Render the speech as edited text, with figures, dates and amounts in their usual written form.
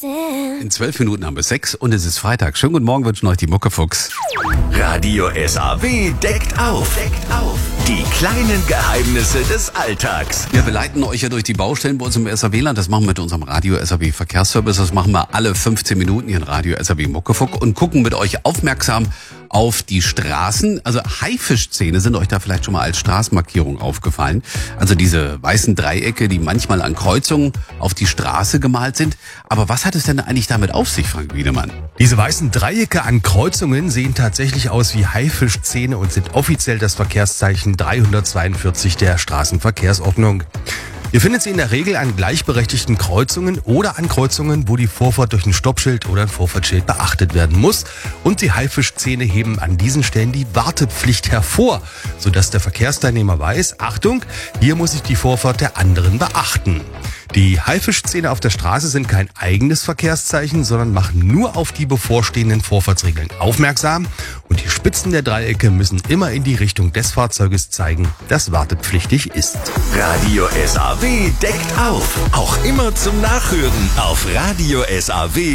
In 12 Minuten haben wir 6 und es ist Freitag. Schönen guten Morgen, wünschen euch die Muckefuchs. Radio SAW deckt auf. Die kleinen Geheimnisse des Alltags. Wir begleiten euch ja durch die Baustellen bei uns im SAW-Land. Das machen wir mit unserem Radio SAW Verkehrsservice. Das machen wir alle 15 Minuten hier in Radio SAW Muckefuck und gucken mit euch aufmerksam auf die Straßen. Also Haifischzähne sind euch da vielleicht schon mal als Straßenmarkierung aufgefallen. Also diese weißen Dreiecke, die manchmal an Kreuzungen auf die Straße gemalt sind. Aber was hat es denn eigentlich damit auf sich, Frank Wiedemann? Diese weißen Dreiecke an Kreuzungen sehen tatsächlich aus wie Haifischzähne und sind offiziell das Verkehrszeichen 342 der Straßenverkehrsordnung. Ihr findet sie in der Regel an gleichberechtigten Kreuzungen oder an Kreuzungen, wo die Vorfahrt durch ein Stoppschild oder ein Vorfahrtsschild beachtet werden muss. Und die Haifischzähne heben an diesen Stellen die Wartepflicht hervor, sodass der Verkehrsteilnehmer weiß, Achtung, hier muss ich die Vorfahrt der anderen beachten. Die Haifischzähne auf der Straße sind kein eigenes Verkehrszeichen, sondern machen nur auf die bevorstehenden Vorfahrtsregeln aufmerksam. Und die Spitzen der Dreiecke müssen immer in die Richtung des Fahrzeuges zeigen, das wartepflichtig ist. Radio SAW deckt auf. Auch immer zum Nachhören auf Radio SAW.